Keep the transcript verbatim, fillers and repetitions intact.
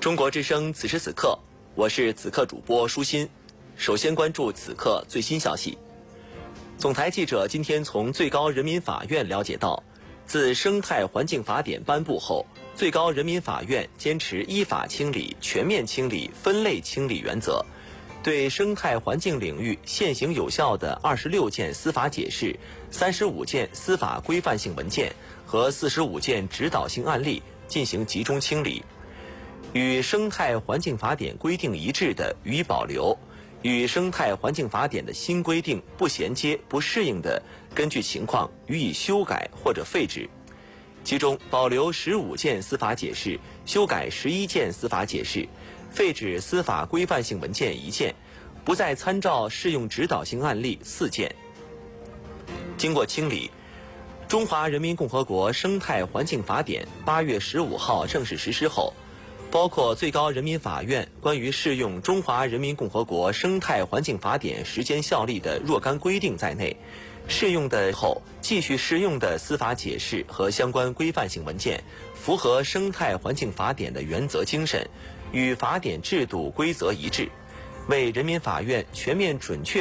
中国之声此时此刻，我是此刻主播舒心。首先关注此刻最新消息。总台记者今天从最高人民法院了解到，自生态环境法典颁布后，最高人民法院坚持依法清理、全面清理、分类清理原则，对生态环境领域现行有效的二十六件司法解释、三十五件司法规范性文件和四十五件指导性案例进行集中清理。与生态环境法典规定一致的予以保留，与生态环境法典的新规定不衔接、不适应的，根据情况予以修改或者废止。其中保留十五件司法解释，修改十一件司法解释，废止司法规范性文件一件，不再参照适用指导性案例四件。经过清理，中华人民共和国生态环境法典八月十五号正式实施后，包括最高人民法院关于适用中华人民共和国生态环境法典时间效力的若干规定在内，适用的后继续适用的司法解释和相关规范性文件，符合生态环境法典的原则精神，与法典制度规则一致，为人民法院全面准确